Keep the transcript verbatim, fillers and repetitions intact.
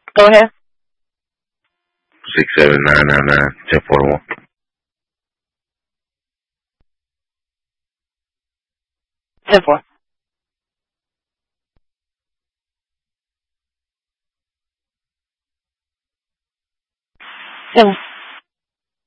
Go ahead. Six seven nine nine nine ten forty one. Ten four. Seven.